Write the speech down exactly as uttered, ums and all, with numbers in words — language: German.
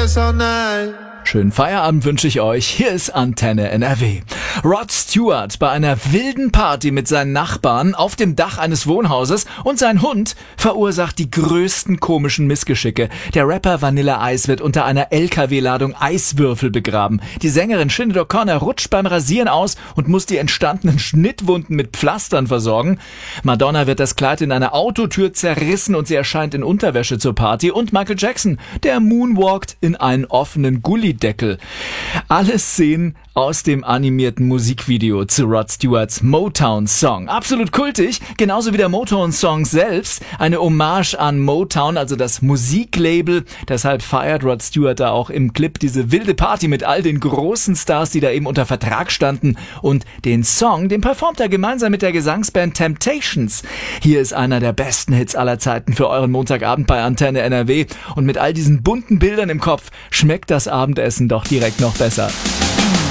yes or nein. Schönen Feierabend wünsche ich euch. Hier ist Antenne N R W. Rod Stewart bei einer wilden Party mit seinen Nachbarn auf dem Dach eines Wohnhauses und sein Hund verursacht die größten komischen Missgeschicke. Der Rapper Vanilla Ice wird unter einer L K W-Ladung Eiswürfel begraben. Die Sängerin Sinead O'Connor rutscht beim Rasieren aus und muss die entstandenen Schnittwunden mit Pflastern versorgen. Madonna wird das Kleid in einer Autotür zerrissen und sie erscheint in Unterwäsche zur Party. Und Michael Jackson, der moonwalkt in einen offenen Gullideckel. Alles Szenen aus dem animierten Musikvideo zu Rod Stewarts Motown-Song. Absolut kultig, genauso wie der Motown-Song selbst. Eine Hommage an Motown, also das Musiklabel. Deshalb feiert Rod Stewart da auch im Clip diese wilde Party mit all den großen Stars, die da eben unter Vertrag standen. Und den Song, den performt er gemeinsam mit der Gesangsband Temptations. Hier ist einer der besten Hits aller Zeiten für euren Montagabend bei Antenne N R W. Und mit all diesen bunten Bildern im Kopf schmeckt das Abendessen doch direkt noch besser.